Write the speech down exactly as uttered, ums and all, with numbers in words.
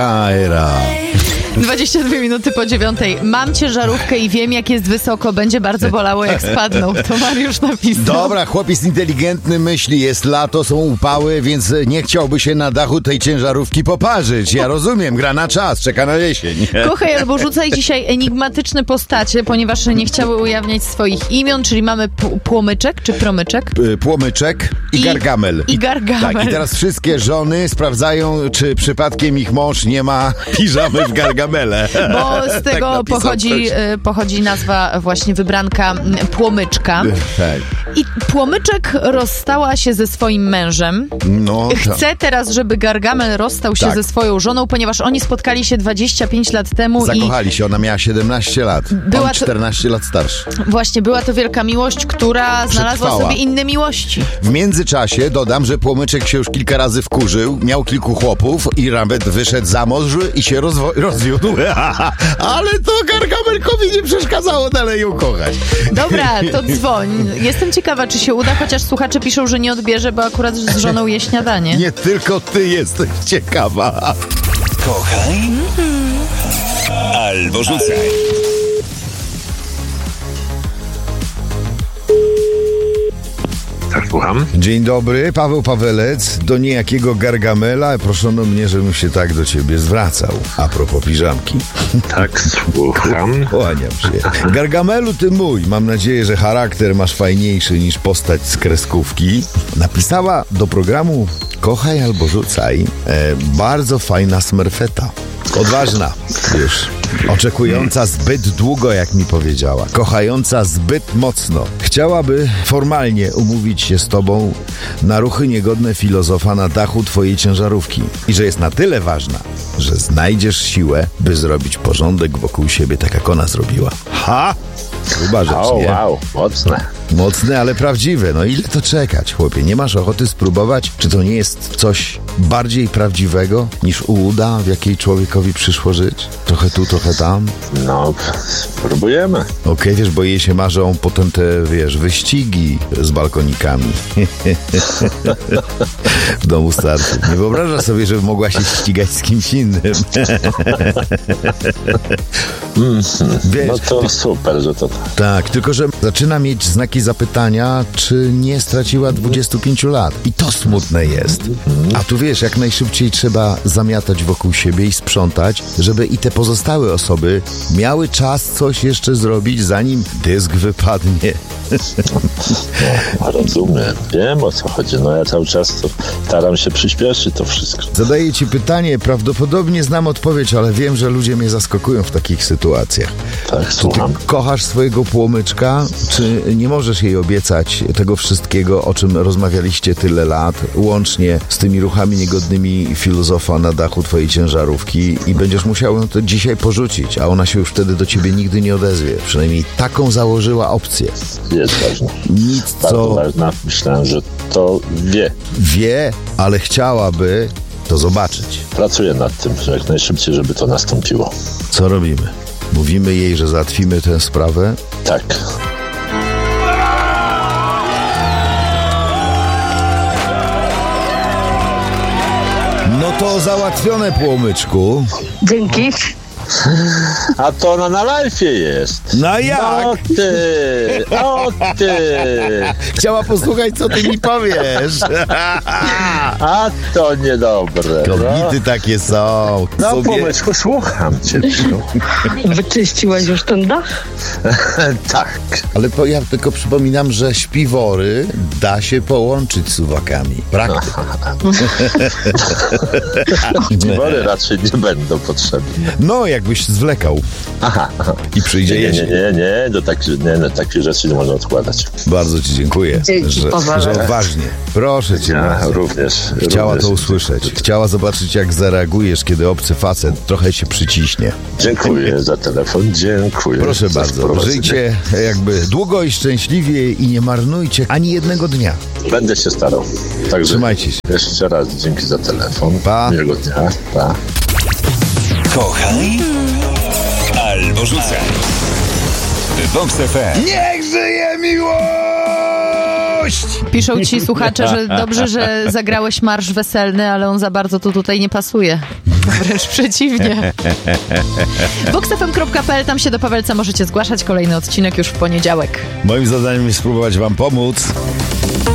Aera. dwadzieścia dwie minuty po dziewiątej. Mam ciężarówkę i wiem, jak jest wysoko. Będzie bardzo bolało, jak spadną. To Mariusz napisał. Dobra, chłopiec inteligentny myśli, jest lato, są upały, więc nie chciałby się na dachu tej ciężarówki poparzyć. Ja rozumiem, gra na czas, czeka na jesień. Kochaj albo rzucaj dzisiaj enigmatyczne postacie, ponieważ nie chciały ujawniać swoich imion, czyli mamy p- płomyczek czy promyczek? P- Płomyczek i, i Gargamel. I Gargamel. Tak, i teraz wszystkie żony sprawdzają, czy przypadkiem ich mąż nie ma piżamy w Gargamele. Bo z tego tak pochodzi, pochodzi nazwa właśnie wybranka Płomyczka. Tak. I Płomyczek rozstała się ze swoim mężem. No, to... Chce teraz, żeby Gargamel rozstał się tak. ze swoją żoną, ponieważ oni spotkali się dwadzieścia pięć lat temu. Zakochali i się, ona miała siedemnaście lat, była on czternaście to... lat starszy. Właśnie, była to wielka miłość, która znalazła Przetrwała. sobie inne miłości. W międzyczasie dodam, że Płomyczek się już kilka razy wkurzył, miał kilku chłopów i nawet wyszedł za mąż i się rozwo- rozwiódł. Ale to Gargamelkowi nie przeszkadzało dalej ją kochać. Dobra, to dzwoń. Jestem ciekawa, czy się uda, chociaż słuchacze piszą, że nie odbierze, bo akurat z żoną je śniadanie. Nie tylko ty jesteś ciekawa. Kochaj albo rzucaj. Tak, słucham. Dzień dobry, Paweł Pawelec. Do niejakiego Gargamela proszono mnie, żebym się tak do ciebie zwracał. A propos piżamki. Tak, słucham. Kłaniam się. Gargamelu, ty mój. Mam nadzieję, że charakter masz fajniejszy niż postać z kreskówki. Napisała do programu Kochaj albo rzucaj e, bardzo fajna smerfeta. Odważna już. Oczekująca zbyt długo, jak mi powiedziała. Kochająca zbyt mocno. Chciałaby formalnie umówić się z tobą na ruchy niegodne filozofa na dachu twojej ciężarówki. I że jest na tyle ważna, że znajdziesz siłę, by zrobić porządek wokół siebie, tak jak ona zrobiła. Ha! Chyba rzecz, O, nie? wow, mocne. Mocne, ale prawdziwe. No ile to czekać, chłopie? Nie masz ochoty spróbować? Czy to nie jest coś bardziej prawdziwego niż ułuda, w jakiej człowiekowi przyszło żyć? Trochę tu, trochę tam? No, spróbujemy. Okej, okay, wiesz, bo jej się marzą potem te, wiesz, wyścigi z balkonikami. W domu starców. Nie wyobrażasz sobie, żeby mogła się ścigać z kimś innym. Wiesz, No to super, że to... tak, tylko że zaczyna mieć znaki zapytania, czy nie straciła dwudziestu pięciu lat. I to smutne jest. A tu wiesz, jak najszybciej trzeba zamiatać wokół siebie i sprzątać, żeby i te pozostałe osoby miały czas coś jeszcze zrobić, zanim dysk wypadnie. No, rozumiem. Wiem, o co chodzi. No ja cały czas to staram się przyspieszyć to wszystko. Zadaję ci pytanie, prawdopodobnie znam odpowiedź, ale wiem, że ludzie mnie zaskakują w takich sytuacjach. Tak, słucham. Ty kochasz swojego Płomyczka, czy nie możesz jej obiecać tego wszystkiego, o czym rozmawialiście tyle lat, łącznie z tymi ruchami niegodnymi filozofa na dachu twojej ciężarówki i będziesz musiał ją to dzisiaj porzucić, a ona się już wtedy do ciebie nigdy nie odezwie. Przynajmniej taką założyła opcję. Jest ważne. Nic, Bardzo co ważna. Myślałem, że to wie. wie, ale chciałaby to zobaczyć. Pracuję nad tym, że jak najszybciej, żeby to nastąpiło. Co robimy? Mówimy jej, że załatwimy tę sprawę? Tak. No to załatwione, Płomyczku. Dzięki. A to ona na live'ie jest. No jak? O ty, o ty. Chciała posłuchać, co ty mi powiesz. A to niedobre. Kobiety takie są. No, Sobie... Płomyczku, słucham cię. Wyczyściłaś już ten dach? Tak. Ale po, ja tylko przypominam, że śpiwory da się połączyć z suwakami. Praktyka. Śpiwory raczej nie będą potrzebne. No, jakbyś zwlekał. Aha, aha. I przyjdzie Nie, nie, jesień. nie, nie, do tak, nie, no, takich rzeczy nie można odkładać. Bardzo ci dziękuję, Dzięki, że, Paweł. że odważnie. Proszę cię Ja bardzo. również. Chciała również. to usłyszeć. Chciała zobaczyć, jak zareagujesz, kiedy obcy facet trochę się przyciśnie. Dziękuję za telefon, dziękuję. Proszę za bardzo, wprowadzenie. żyjcie jakby długo i szczęśliwie i nie marnujcie ani jednego dnia. Będę się starał. Także Trzymajcie się. jeszcze raz dzięki za telefon. Pa. Miłego dnia. Pa. Kochaj albo rzucaj. Vox F M. Niech żyje miłość! Piszą ci słuchacze, że dobrze, że zagrałeś marsz weselny, ale on za bardzo tu tutaj nie pasuje. Wręcz przeciwnie. vox f m kropka p l, tam się do Pawelca możecie zgłaszać. Kolejny odcinek już w poniedziałek. Moim zadaniem jest spróbować wam pomóc.